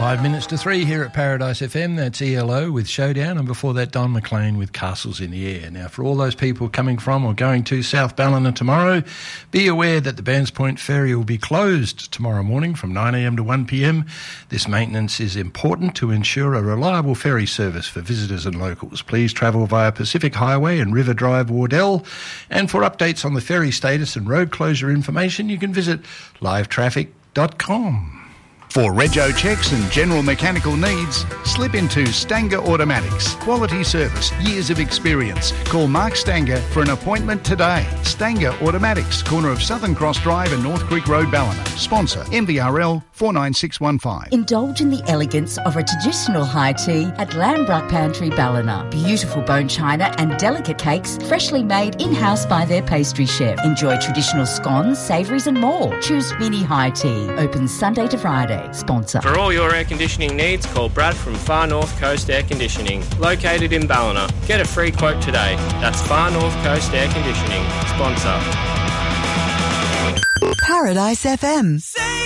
5 minutes to 3 here at Paradise FM. That's ELO with Showdown, and before that, Don McLean with Castles in the Air. Now, for all those people coming from or going to South Ballina tomorrow, be aware that the Bands Point Ferry will be closed tomorrow morning from 9am to 1pm. This maintenance is important to ensure a reliable ferry service for visitors and locals. Please travel via Pacific Highway and River Drive, Wardell. And for updates on the ferry status and road closure information, you can visit livetraffic.com. For rego checks and general mechanical needs, slip into Stanger Automatics. Quality service, years of experience. Call Mark Stanger for an appointment today. Stanger Automatics, corner of Southern Cross Drive and North Creek Road, Ballina. Sponsor MVRL 49615. Indulge in the elegance of a traditional high tea at Lambruck Pantry, Ballina. Beautiful bone china and delicate cakes freshly made in-house by their pastry chef. Enjoy traditional scones, savouries and more. Choose mini high tea. Open Sunday to Friday. Sponsor. For all your air conditioning needs, call Brad from Far North Coast Air Conditioning, located in Ballina. Get a free quote today. That's Far North Coast Air Conditioning. Sponsor. Paradise FM.